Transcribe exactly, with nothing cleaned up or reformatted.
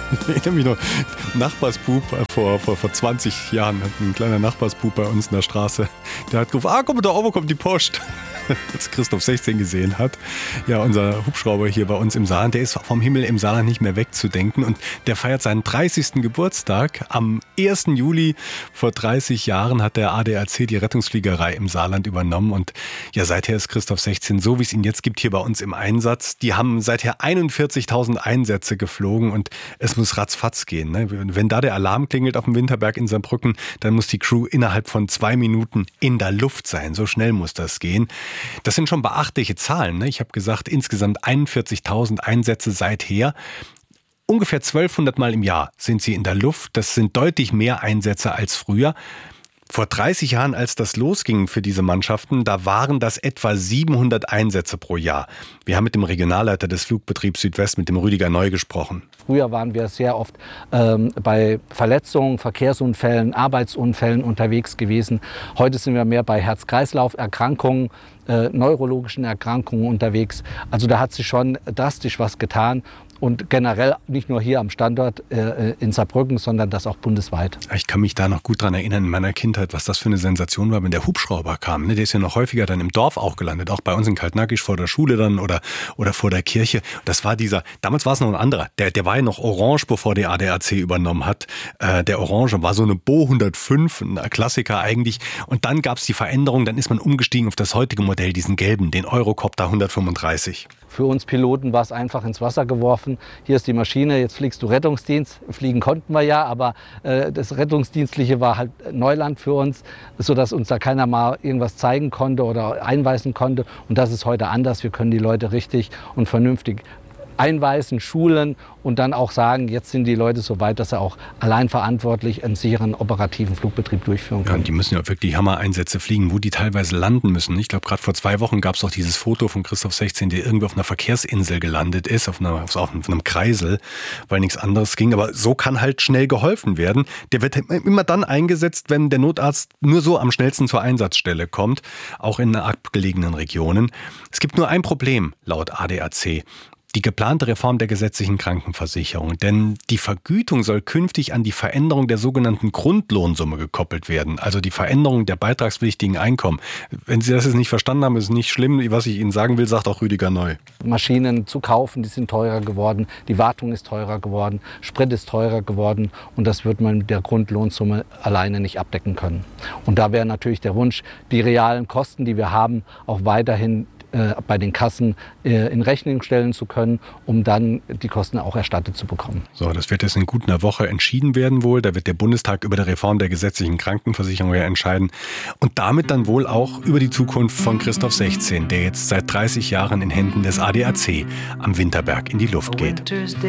Ich erinnere mich noch, Nachbarsbub vor, vor, vor zwanzig Jahren, hat ein kleiner Nachbarsbub bei uns in der Straße, der hat gerufen, ah, komm da oben kommt die Post. Als Christoph sechzehn gesehen hat. Ja, unser Hubschrauber hier bei uns im Saarland, der ist vom Himmel im Saarland nicht mehr wegzudenken und der feiert seinen dreißigsten Geburtstag. Am ersten Juli vor dreißig Jahren hat der A D A C die Rettungsfliegerei im Saarland übernommen und ja, seither ist Christoph sechzehn, so wie es ihn jetzt gibt, hier bei uns im Einsatz. Die haben seither einundvierzigtausend Einsätze geflogen und es muss ratzfatz gehen. Ne? Wenn da der Alarm klingelt auf dem Winterberg in Saarbrücken, dann muss die Crew innerhalb von zwei Minuten in der Luft sein. So schnell muss das gehen. Das sind schon beachtliche Zahlen. Ne? Ich habe gesagt, insgesamt einundvierzigtausend Einsätze seither. Ungefähr zwölfhundert Mal im Jahr sind sie in der Luft. Das sind deutlich mehr Einsätze als früher. Vor dreißig Jahren, als das losging für diese Mannschaften, da waren das etwa siebenhundert Einsätze pro Jahr. Wir haben mit dem Regionalleiter des Flugbetriebs Südwest, mit dem Rüdiger Neu, gesprochen. Früher waren wir sehr oft ähm, bei Verletzungen, Verkehrsunfällen, Arbeitsunfällen unterwegs gewesen. Heute sind wir mehr bei Herz-Kreislauf-Erkrankungen, äh, neurologischen Erkrankungen unterwegs. Also da hat sich schon drastisch was getan. Und generell nicht nur hier am Standort äh, in Saarbrücken, sondern das auch bundesweit. Ich kann mich da noch gut dran erinnern in meiner Kindheit, was das für eine Sensation war, wenn der Hubschrauber kam. Ne? Der ist ja noch häufiger dann im Dorf auch gelandet, auch bei uns in Kaltnackig vor der Schule dann oder, oder vor der Kirche. Das war dieser, damals war es noch ein anderer, der, der war ja noch orange, bevor der A D A C übernommen hat. Äh, der Orange war so eine Bo hundertfünf, ein Klassiker eigentlich. Und dann gab es die Veränderung, dann ist man umgestiegen auf das heutige Modell, diesen gelben, den Eurocopter hundertfünfunddreißig. Für uns Piloten war es einfach ins Wasser geworfen. Hier ist die Maschine, jetzt fliegst du Rettungsdienst. Fliegen konnten wir ja, aber äh, das Rettungsdienstliche war halt Neuland für uns, sodass uns da keiner mal irgendwas zeigen konnte oder einweisen konnte. Und das ist heute anders. Wir können die Leute richtig und vernünftig einweisen, schulen und dann auch sagen, jetzt sind die Leute so weit, dass sie auch allein verantwortlich einen sicheren operativen Flugbetrieb durchführen können. Ja, die müssen ja wirklich Hammereinsätze fliegen, wo die teilweise landen müssen. Ich glaube, gerade vor zwei Wochen gab es auch dieses Foto von Christoph sechzehn, der irgendwie auf einer Verkehrsinsel gelandet ist, auf, einer, auf einem Kreisel, weil nichts anderes ging. Aber so kann halt schnell geholfen werden. Der wird immer dann eingesetzt, wenn der Notarzt nur so am schnellsten zur Einsatzstelle kommt, auch in abgelegenen Regionen. Es gibt nur ein Problem, laut A D A C. Die geplante Reform der gesetzlichen Krankenversicherung. Denn die Vergütung soll künftig an die Veränderung der sogenannten Grundlohnsumme gekoppelt werden. Also die Veränderung der beitragspflichtigen Einkommen. Wenn Sie das jetzt nicht verstanden haben, ist es nicht schlimm. Was ich Ihnen sagen will, sagt auch Rüdiger Neu. Maschinen zu kaufen, die sind teurer geworden. Die Wartung ist teurer geworden. Sprit ist teurer geworden. Und das wird man mit der Grundlohnsumme alleine nicht abdecken können. Und da wäre natürlich der Wunsch, die realen Kosten, die wir haben, auch weiterhin bei den Kassen in Rechnung stellen zu können, um dann die Kosten auch erstattet zu bekommen. So, das wird jetzt in gut einer Woche entschieden werden wohl. Da wird der Bundestag über die Reform der gesetzlichen Krankenversicherung ja entscheiden. Und damit dann wohl auch über die Zukunft von Christoph sechzehn, der jetzt seit dreißig Jahren in Händen des A D A C am Winterberg in die Luft geht.